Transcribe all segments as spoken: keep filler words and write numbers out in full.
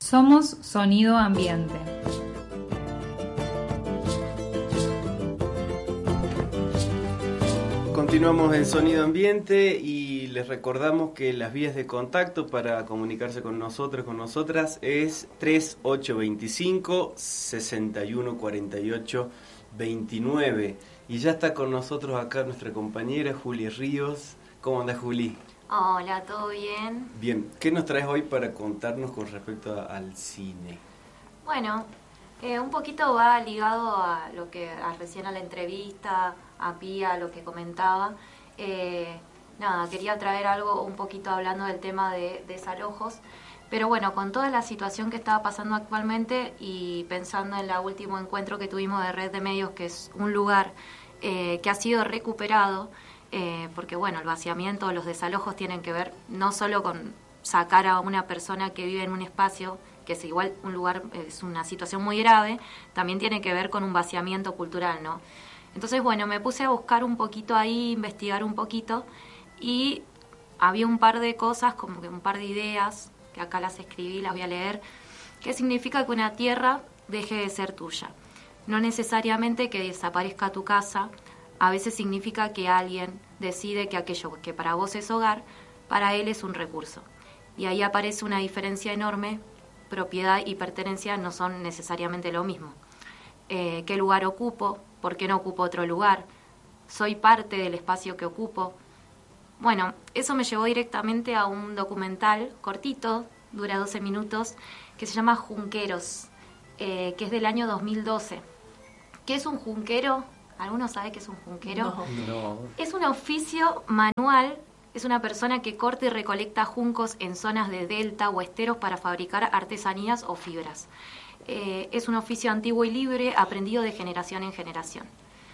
Somos Sonido Ambiente. Continuamos en Sonido Ambiente y les recordamos que las vías de contacto para comunicarse con nosotros, con nosotras, es tres ocho dos cinco, seis uno cuatro ocho, dos nueve. Y ya está con nosotros acá nuestra compañera Juli Ríos. ¿Cómo anda, Juli? Hola, ¿todo bien? Bien, ¿qué nos traes hoy para contarnos con respecto a, al cine? Bueno, eh, un poquito va ligado a lo que a, recién a la entrevista, a Pía, lo que comentaba. Eh, nada, quería traer algo un poquito hablando del tema de desalojos, pero bueno, con toda la situación que estaba pasando actualmente y pensando en el último encuentro que tuvimos de Red de Medios, que es un lugar eh, que ha sido recuperado, Eh, porque bueno, el vaciamiento, los desalojos tienen que ver no solo con sacar a una persona que vive en un espacio, que es igual un lugar, es una situación muy grave, también tiene que ver con un vaciamiento cultural, ¿no? Entonces, bueno, me puse a buscar un poquito ahí, investigar un poquito, y había un par de cosas, como que un par de ideas, que acá las escribí, las voy a leer, que significa que una tierra deje de ser tuya. No necesariamente que desaparezca tu casa. A veces significa que alguien decide que aquello que para vos es hogar, para él es un recurso. Y ahí aparece una diferencia enorme. Propiedad y pertenencia no son necesariamente lo mismo. Eh, ¿Qué lugar ocupo? ¿Por qué no ocupo otro lugar? ¿Soy parte del espacio que ocupo? Bueno, eso me llevó directamente a un documental cortito, dura doce minutos, que se llama Junqueros, eh, que es del año dos mil doce. ¿Qué es un junquero? ¿Alguno sabe qué es un junquero? No. No. Es un oficio manual, es una persona que corta y recolecta juncos en zonas de delta o esteros para fabricar artesanías o fibras. Eh, es un oficio antiguo y libre, aprendido de generación en generación.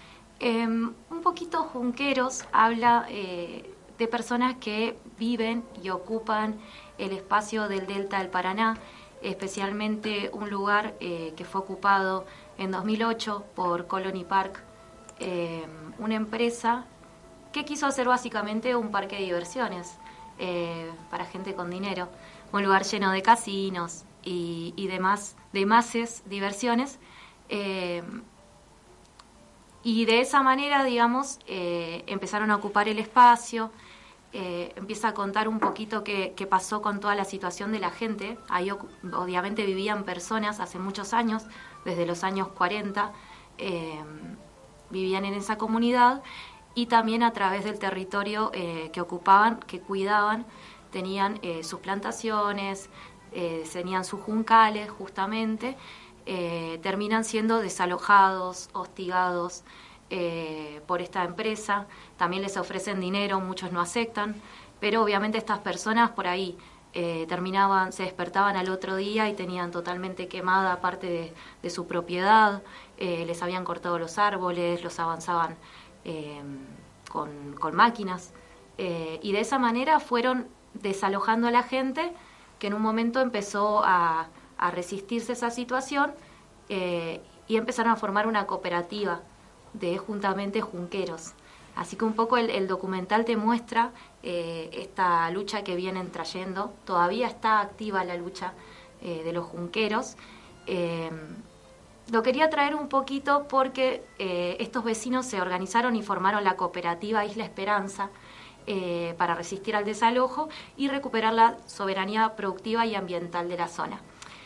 Eh, un poquito Junqueros habla eh, de personas que viven y ocupan el espacio del delta del Paraná, especialmente un lugar eh, que fue ocupado en dos mil ocho por Colony Park, Eh, una empresa que quiso hacer básicamente un parque de diversiones eh, para gente con dinero, un lugar lleno de casinos y, y demás, demás diversiones, eh, y de esa manera, digamos, eh, empezaron a ocupar el espacio. Eh, empieza a contar un poquito qué, qué pasó con toda la situación de la gente. Ahí obviamente vivían personas hace muchos años, desde los años cuarenta, eh, vivían en esa comunidad, y también a través del territorio eh, que ocupaban, que cuidaban, tenían eh, sus plantaciones, eh, tenían sus juncales justamente, eh, terminan siendo desalojados, hostigados eh, por esta empresa. También les ofrecen dinero, muchos no aceptan, pero obviamente estas personas por ahí eh, terminaban, se despertaban al otro día y tenían totalmente quemada parte de, de su propiedad. Eh, les habían cortado los árboles, los avanzaban eh, con, con máquinas, eh, y de esa manera fueron desalojando a la gente, que en un momento empezó a, a resistirse a esa situación, eh, y empezaron a formar una cooperativa de juntamente junqueros. Así que un poco el, el documental te muestra eh, esta lucha que vienen trayendo. Todavía está activa la lucha eh, de los junqueros. Eh, Lo quería traer un poquito porque eh, estos vecinos se organizaron y formaron la cooperativa Isla Esperanza eh, para resistir al desalojo y recuperar la soberanía productiva y ambiental de la zona.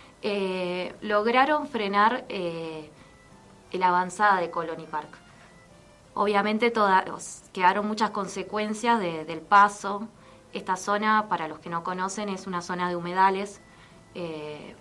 Eh, lograron frenar eh, la avanzada de Colony Park. Obviamente todas, quedaron muchas consecuencias de, del paso. Esta zona, para los que no conocen, es una zona de humedales. Eh,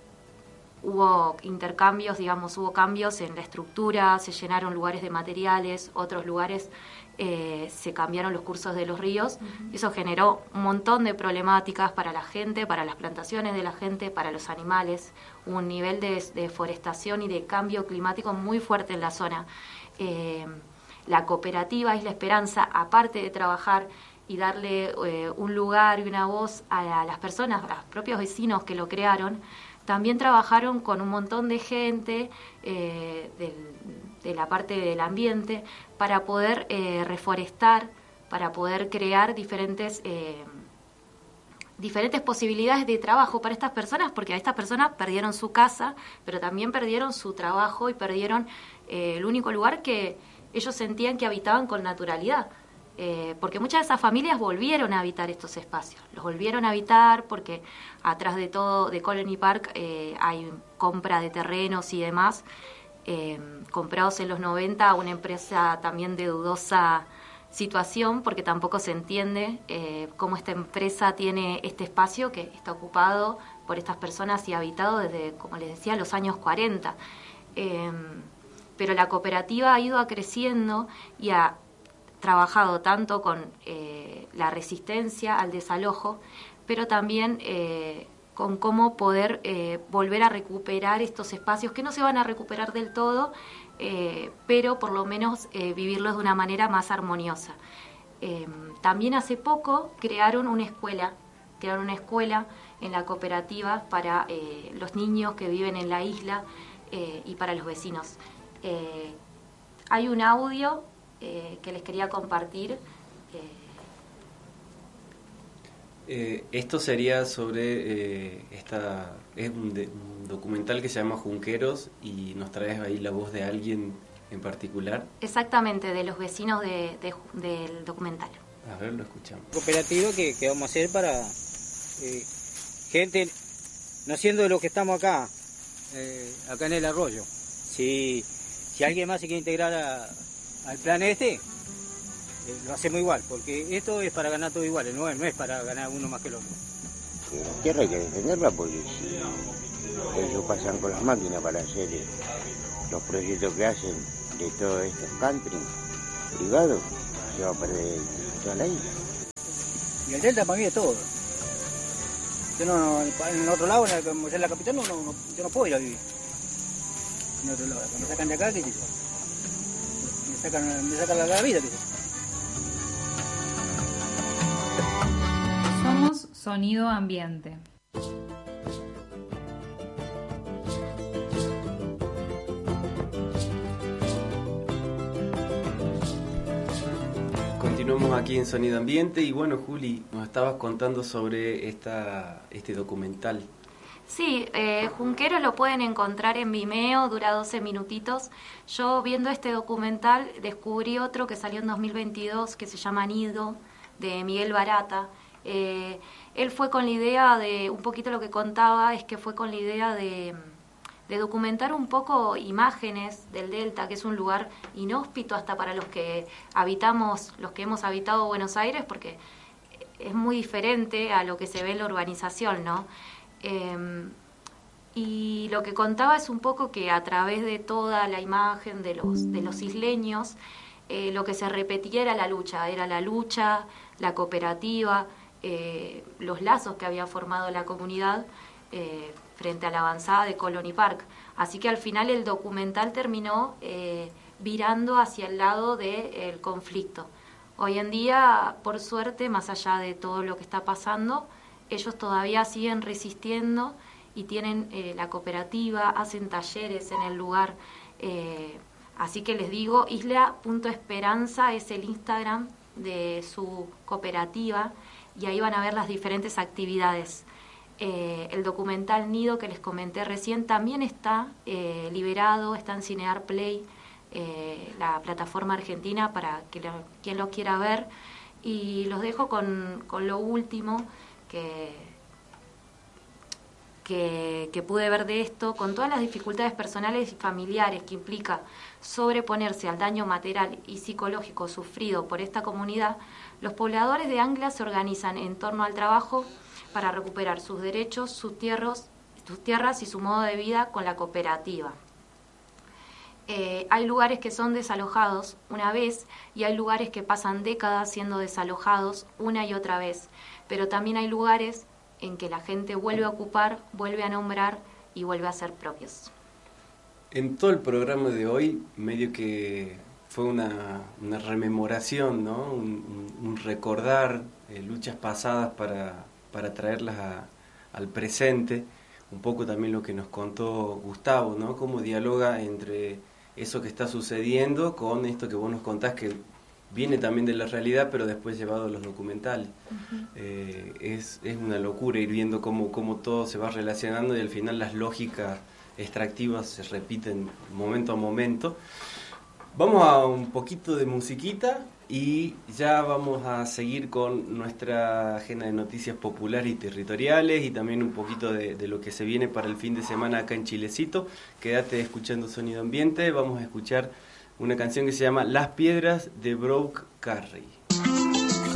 Hubo intercambios, digamos, hubo cambios en la estructura, se llenaron lugares de materiales, otros lugares eh, se cambiaron los cursos de los ríos. Uh-huh. Eso generó un montón de problemáticas para la gente, para las plantaciones de la gente, para los animales. Hubo un nivel de, de deforestación y de cambio climático muy fuerte en la zona. Eh, la cooperativa Isla Esperanza, aparte de trabajar y darle eh, un lugar y una voz a, a las personas, a los propios vecinos que lo crearon, también trabajaron con un montón de gente eh, del, de la parte del ambiente para poder eh, reforestar, para poder crear diferentes, eh, diferentes posibilidades de trabajo para estas personas, porque estas personas perdieron su casa, pero también perdieron su trabajo y perdieron eh, el único lugar que ellos sentían que habitaban con naturalidad. Eh, porque muchas de esas familias volvieron a habitar estos espacios, los volvieron a habitar porque atrás de todo, de Colony Park, eh, hay compra de terrenos y demás, eh, comprados en los noventa a una empresa también de dudosa situación, porque tampoco se entiende eh, cómo esta empresa tiene este espacio que está ocupado por estas personas y habitado desde, como les decía, los años cuarenta. Eh, pero la cooperativa ha ido creciendo y ha trabajado tanto con eh, la resistencia al desalojo, pero también eh, con cómo poder eh, volver a recuperar estos espacios que no se van a recuperar del todo, eh, pero por lo menos eh, vivirlos de una manera más armoniosa. Eh, también hace poco crearon una escuela, crearon una escuela en la cooperativa para eh, los niños que viven en la isla eh, y para los vecinos. Eh, hay un audio Eh, que les quería compartir. Eh. Eh, esto sería sobre eh, esta es un, de, un documental que se llama Junqueros, y nos traes ahí la voz de alguien en particular. Exactamente, de los vecinos de, de, del documental. A ver, lo escuchamos. Cooperativa que, que vamos a hacer para eh, gente no siendo de los que estamos acá, eh, acá en el arroyo. Si, si alguien más se quiere integrar a al plan este, eh, lo hacemos igual, porque esto es para ganar todo igual, no es, no es para ganar uno más que el otro. La tierra hay que defenderla, porque si ellos pasan con las máquinas para hacer eh, los proyectos que hacen de todos estos country privados, se va a perder toda la isla. Y el delta para mí es todo. Yo no, en otro lado, como es la capital, no, no, yo no puedo ir a vivir. En otro lado, cuando me sacan de acá, ¿qué dice? Me sacan, me sacan la, la vida, ¿qué dice? Somos Sonido Ambiente. Continuamos aquí en Sonido Ambiente y bueno, Juli, nos estabas contando sobre esta, este documental. Sí, eh, Junqueros lo pueden encontrar en Vimeo, dura doce minutitos. Yo viendo este documental descubrí otro que salió en dos mil veintidós que se llama Nido, de Miguel Barata. Eh, él fue con la idea de, un poquito lo que contaba es que fue con la idea de, de documentar un poco imágenes del Delta, que es un lugar inhóspito hasta para los que habitamos, los que hemos habitado Buenos Aires, porque es muy diferente a lo que se ve en la urbanización, ¿no? Eh, y lo que contaba es un poco que a través de toda la imagen de los, de los isleños, eh, lo que se repetía era la lucha, era la lucha, la cooperativa, eh, los lazos que había formado la comunidad eh, frente a la avanzada de Colony Park. Así que al final el documental terminó eh, virando hacia el lado del conflicto. Hoy en día, por suerte, más allá de todo lo que está pasando, ellos todavía siguen resistiendo y tienen eh, la cooperativa, hacen talleres en el lugar. Eh, así que les digo, isla punto esperanza es el Instagram de su cooperativa y ahí van a ver las diferentes actividades. Eh, el documental Nido que les comenté recién también está eh, liberado, está en Cinear Play, eh, la plataforma argentina para que lo, quien lo quiera ver. Y los dejo con, con lo último que, que, que pude ver de esto, con todas las dificultades personales y familiares que implica sobreponerse al daño material y psicológico sufrido por esta comunidad. Los pobladores de Angla se organizan en torno al trabajo para recuperar sus derechos, sus tierras, sus tierras y su modo de vida con la cooperativa. Eh, hay lugares que son desalojados una vez y hay lugares que pasan décadas siendo desalojados una y otra vez, pero también hay lugares en que la gente vuelve a ocupar, vuelve a nombrar y vuelve a ser propios. En todo el programa de hoy, medio que fue una, una rememoración, ¿no? un, un, un recordar eh, luchas pasadas para, para traerlas a, al presente. Un poco también lo que nos contó Gustavo, ¿no? Cómo dialoga entre eso que está sucediendo con esto que vos nos contás, que viene también de la realidad, pero después llevado a los documentales. Uh-huh. eh, es, es una locura ir viendo cómo, cómo todo se va relacionando y al final las lógicas extractivas se repiten momento a momento. Vamos a un poquito de musiquita y ya vamos a seguir con nuestra agenda de noticias populares y territoriales y también un poquito de, de lo que se viene para el fin de semana acá en Chilecito. Quédate escuchando Sonido Ambiente, vamos a escuchar una canción que se llama Las Piedras de Brooke Carey.